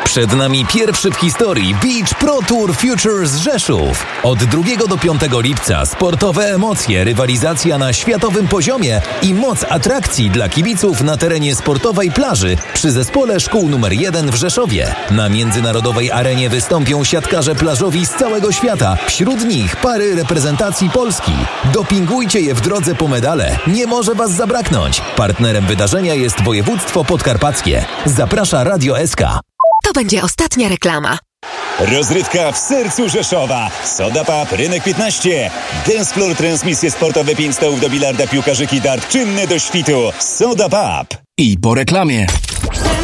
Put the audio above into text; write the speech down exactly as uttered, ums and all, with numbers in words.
Przed nami pierwszy w historii Beach Pro Tour Futures Rzeszów. Od drugiego do piątego lipca sportowe emocje, rywalizacja na światowym poziomie i moc atrakcji dla kibiców na terenie sportowej plaży przy zespole szkół numer jeden w Rzeszowie. Na międzynarodowej arenie wystąpią siatkarze plażowi z całego świata. Wśród nich pary reprezentacji Polski. Dopingujcie je w drodze po medale. Nie może was zabraknąć. Partnerem wydarzenia jest województwo podkarpackie. Zaprasza Radio S K. To będzie ostatnia reklama. Rozrywka w sercu Rzeszowa. Soda Pub, Rynek piętnaście. Dance Floor, transmisje sportowe, pięć stołów do bilarda, piłkarzyki, dart, czynne do świtu. Soda Pub. I po reklamie.